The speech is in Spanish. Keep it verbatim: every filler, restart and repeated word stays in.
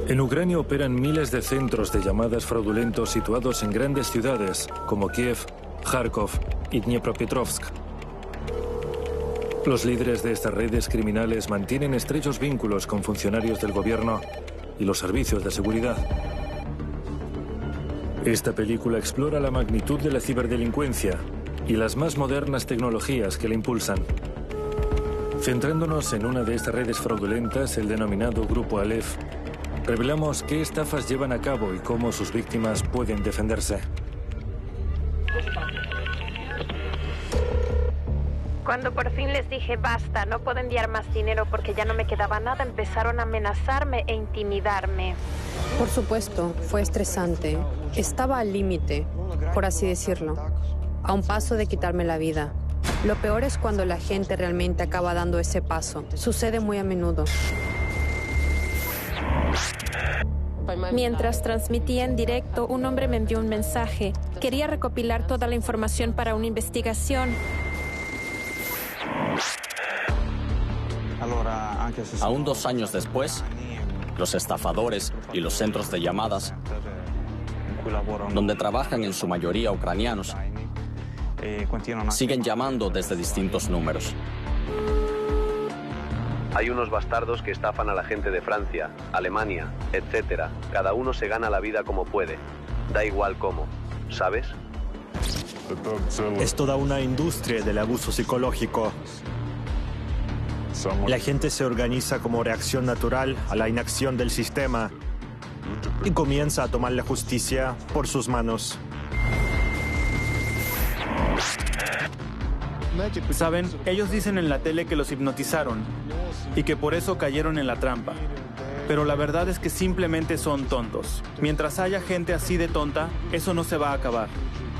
En Ucrania operan miles de centros de llamadas fraudulentos situados en grandes ciudades como Kiev, Kharkov y Dnipropetrovsk. Los líderes de estas redes criminales mantienen estrechos vínculos con funcionarios del gobierno y los servicios de seguridad. Esta película explora la magnitud de la ciberdelincuencia y las más modernas tecnologías que la impulsan. Centrándonos en una de estas redes fraudulentas, el denominado Grupo Aleph, revelamos qué estafas llevan a cabo y cómo sus víctimas pueden defenderse. Cuando por fin les dije basta, no puedo enviar más dinero porque ya no me quedaba nada, empezaron a amenazarme e intimidarme. Por supuesto, fue estresante. Estaba al límite, por así decirlo, a un paso de quitarme la vida. Lo peor es cuando la gente realmente acaba dando ese paso. Sucede muy a menudo. Mientras transmitía en directo, un hombre me envió un mensaje. Quería recopilar toda la información para una investigación. Aún dos años después, los estafadores y los centros de llamadas, donde trabajan en su mayoría ucranianos, siguen llamando desde distintos números. Hay unos bastardos que estafan a la gente de Francia, Alemania, etcétera. Cada uno se gana la vida como puede. Da igual cómo, ¿sabes? Es toda una industria del abuso psicológico. La gente se organiza como reacción natural a la inacción del sistema y comienza a tomar la justicia por sus manos. Saben, ellos dicen en la tele que los hipnotizaron y que por eso cayeron en la trampa. Pero la verdad es que simplemente son tontos. Mientras haya gente así de tonta, eso no se va a acabar.